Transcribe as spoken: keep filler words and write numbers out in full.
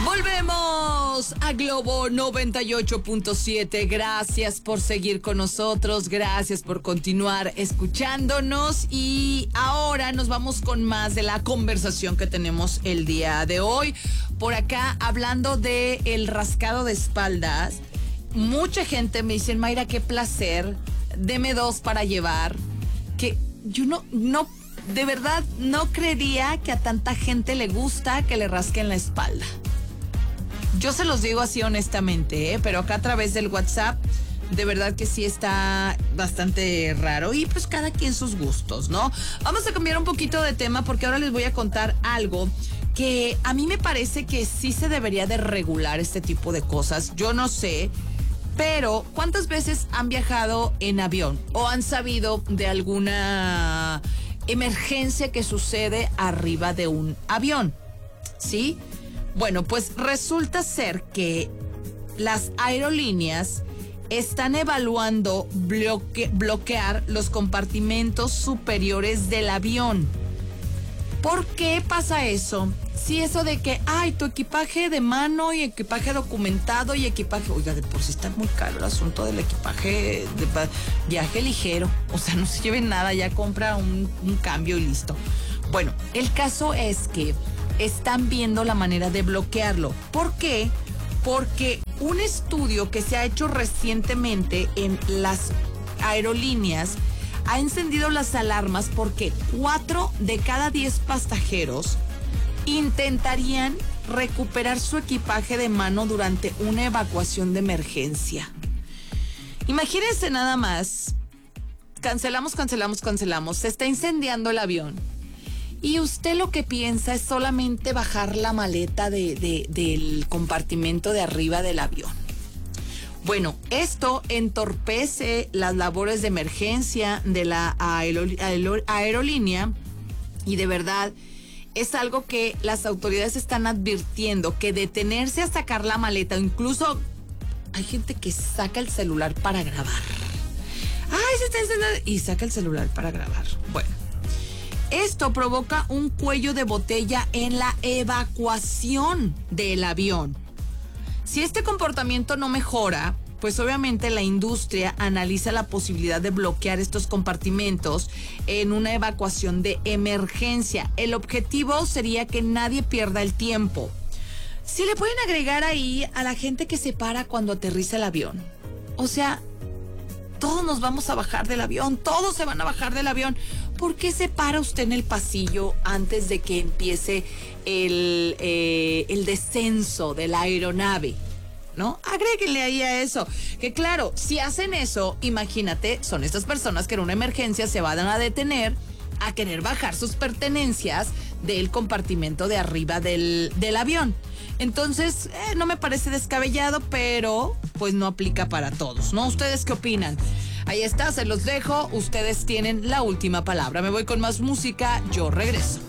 Volvemos a Globo noventa y ocho punto siete. Gracias por seguir con nosotros, gracias por continuar escuchándonos y ahora nos vamos con más de la conversación que tenemos el día de hoy. Por acá, hablando de el rascado de espaldas, mucha gente me dice, Mayra, qué placer, deme dos para llevar, que yo no, no, de verdad no creería que a tanta gente le gusta que le rasquen la espalda. Yo se los digo así honestamente, ¿eh? Pero acá a través del WhatsApp, de verdad que sí está bastante raro. Y pues cada quien sus gustos, ¿no? Vamos a cambiar un poquito de tema porque ahora les voy a contar algo que a mí me parece que sí se debería de regular este tipo de cosas. Yo no sé, pero ¿cuántas veces han viajado en avión o han sabido de alguna emergencia que sucede arriba de un avión? ¿Sí? Bueno, pues resulta ser que las aerolíneas están evaluando bloque- bloquear los compartimentos superiores del avión. ¿Por qué pasa eso? Si eso de que, ay, tu equipaje de mano y equipaje documentado y equipaje... Oiga, de por sí está muy caro el asunto del equipaje de viaje ligero. O sea, no se lleven nada, ya compra un, un cambio y listo. Bueno, el caso es que están viendo la manera de bloquearlo. ¿Por qué? Porque un estudio que se ha hecho recientemente en las aerolíneas ha encendido las alarmas porque cuatro de cada diez pasajeros intentarían recuperar su equipaje de mano durante una evacuación de emergencia. Imagínense nada más, cancelamos, cancelamos, cancelamos, se está incendiando el avión. Y usted lo que piensa es solamente bajar la maleta de, de, del compartimento de arriba del avión. Bueno, esto entorpece las labores de emergencia de la aerol- aerol- aerolínea y de verdad es algo que las autoridades están advirtiendo, que detenerse a sacar la maleta, incluso hay gente que saca el celular para grabar. ¡Ay, se está encendiendo! Y saca el celular para grabar. Bueno. Esto provoca un cuello de botella en la evacuación del avión. Si este comportamiento no mejora, pues obviamente la industria analiza la posibilidad de bloquear estos compartimentos en una evacuación de emergencia. El objetivo sería que nadie pierda el tiempo. Si le pueden agregar ahí a la gente que se para cuando aterriza el avión. O sea, todos nos vamos a bajar del avión, todos se van a bajar del avión. ¿Por qué se para usted en el pasillo antes de que empiece el, eh, el descenso de la aeronave? ¿No? Agréguenle ahí a eso. Que claro, si hacen eso, imagínate, son estas personas que en una emergencia se van a detener a querer bajar sus pertenencias del compartimento de arriba del, del avión. Entonces, eh, no me parece descabellado, pero pues no aplica para todos, ¿no? ¿Ustedes qué opinan? Ahí está, se los dejo. Ustedes tienen la última palabra. Me voy con más música. Yo regreso.